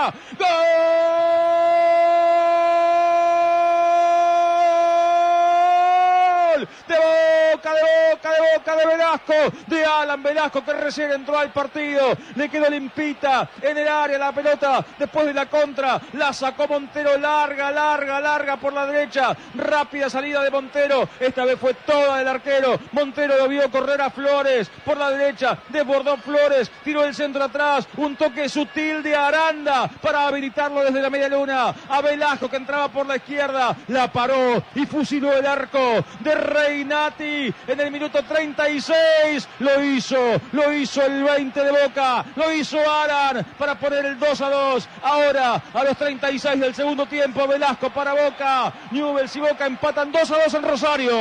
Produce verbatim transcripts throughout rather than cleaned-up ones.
Boca. ¡Gol! De Boca, de Boca, de Boca, de Velasco, de Alan Velasco, que recién entró al partido, le quedó limpita en el área la pelota, después de la contra, la sacó Montero, larga, larga, larga por la derecha, rápida salida de Montero, esta vez fue toda del arquero, Montero lo vio correr a Flores, por la derecha, desbordó Flores, tiró el centro atrás, un toque sutil de Aranda, para habilitarlo desde la media luna, a Velasco que entraba por la izquierda, la paró y fusiló el arco de Reinati en el minuto treinta y seis, lo hizo, lo hizo el veinte de Boca, lo hizo Alan para poner el dos a dos, ahora a los treinta y seis del segundo tiempo, Velasco para Boca, Newell's y Boca empatan dos a dos en Rosario.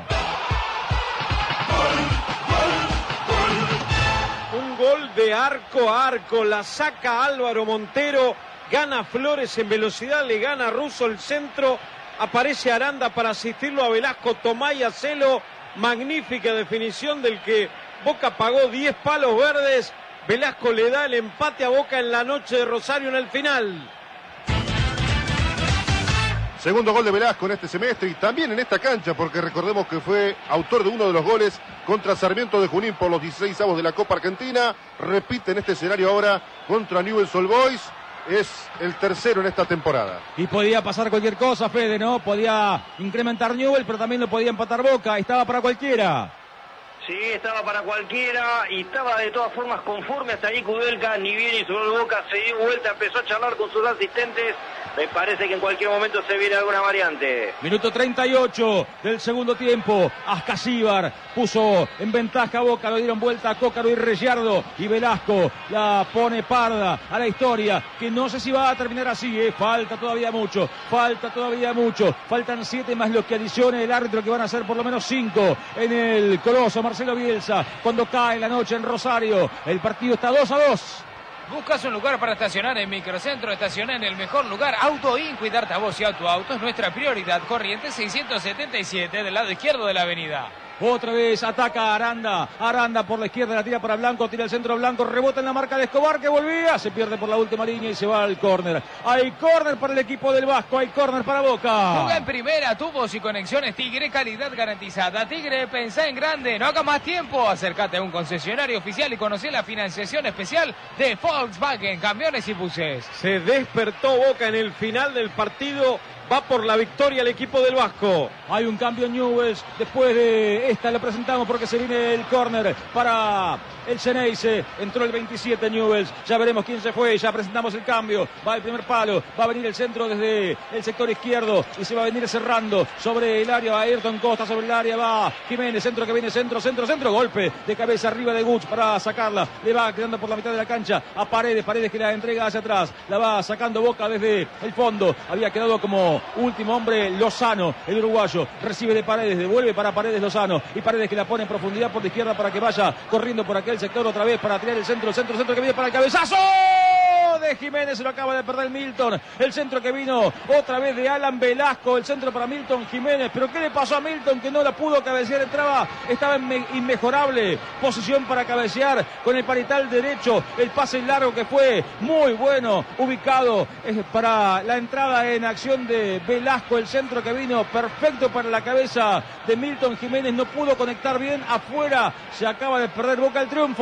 Un gol de arco a arco, la saca Álvaro Montero, gana Flores en velocidad, le gana Russo el centro, aparece Aranda para asistirlo a Velasco, Tomá y Acelo, magnífica definición del que Boca pagó diez palos verdes, Velasco le da el empate a Boca en la noche de Rosario en el final. Segundo gol de Velasco en este semestre y también en esta cancha, porque recordemos que fue autor de uno de los goles contra Sarmiento de Junín por los dieciséis avos de la Copa Argentina. Repite en este escenario ahora contra Newell's Old Boys. Es el tercero en esta temporada. Y podía pasar cualquier cosa, Fede, ¿no? Podía incrementar Newell's, pero también lo podía empatar Boca. Estaba para cualquiera. Sí, estaba para cualquiera y estaba de todas formas conforme hasta ahí Kudelka, ni bien hizo el Boca, se dio vuelta, empezó a charlar con sus asistentes. Me parece que en cualquier momento se viene alguna variante. Minuto treinta y ocho del segundo tiempo. Ascasíbar puso en ventaja a Boca, lo dieron vuelta a Cócaro y Rellardo. Y Velasco la pone parda a la historia, que no sé si va a terminar así, ¿eh? Falta todavía mucho, falta todavía mucho. Faltan siete más los que adicione el árbitro, que van a ser por lo menos cinco en el Coloso. Marcelo Bielsa, cuando cae la noche en Rosario, el partido está dos a dos. Buscas un lugar para estacionar en Microcentro, estaciona en el mejor lugar. Auto In, cuidarte a vos y a tu auto es nuestra prioridad. Corrientes seiscientos setenta y siete del lado izquierdo de la avenida. Otra vez ataca Aranda, Aranda por la izquierda, la tira para Blanco, tira el centro Blanco, rebota en la marca de Escobar que volvía, se pierde por la última línea y se va al córner. Hay córner para el equipo del Vasco, hay córner para Boca. Juega en primera, tubos y conexiones Tigre, calidad garantizada. Tigre, pensá en grande, no haga más tiempo. Acércate a un concesionario oficial y conocé la financiación especial de Volkswagen, camiones y buses. Se despertó Boca en el final del partido. Va por la victoria el equipo del Vasco. Hay un cambio en Newell's. Después de esta lo presentamos porque se viene el córner para el Xeneize. Entró el veintisiete Newell's. Ya veremos quién se fue. Ya presentamos el cambio. Va el primer palo. Va a venir el centro desde el sector izquierdo. Y se va a venir cerrando sobre el área. Va Ayrton Costa sobre el área. Va Jiménez. Centro que viene. Centro, centro, centro. Golpe de cabeza arriba de Guts para sacarla. Le va quedando por la mitad de la cancha a Paredes. Paredes que la entrega hacia atrás. La va sacando Boca desde el fondo. Había quedado como último hombre Lozano, el uruguayo, recibe de Paredes, devuelve para Paredes Lozano, y Paredes que la pone en profundidad por la izquierda para que vaya corriendo por aquel sector otra vez para tirar el centro, el centro, centro que viene para el cabezazo de Jiménez, se lo acaba de perder Milton, el centro que vino otra vez de Alan Velasco, el centro para Milton Jiménez, pero ¿qué le pasó a Milton que no la pudo cabecear? Entraba, estaba en inmejorable posición para cabecear con el parital derecho, el pase largo que fue muy bueno, ubicado eh, para la entrada en acción de Velasco, el centro que vino perfecto para la cabeza de Milton Jiménez, no pudo conectar bien, afuera, se acaba de perder Boca el triunfo.